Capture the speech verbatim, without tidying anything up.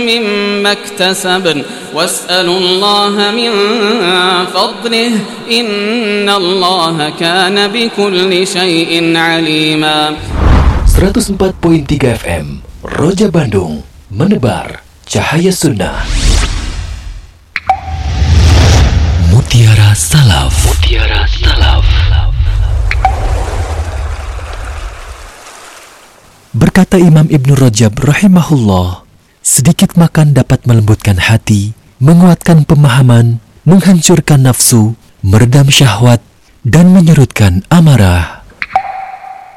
مما اكتسبن واسألوا الله من فضله إن الله كان بكل شيء عليما. seratus empat koma tiga F M Roja Bandung, menebar cahaya sunnah. Mutiara Salaf. Mutiara Salaf. Berkata Imam Ibn Rajab rahimahullah, sedikit makan dapat melembutkan hati, menguatkan pemahaman, menghancurkan nafsu, meredam syahwat, dan menyurutkan amarah.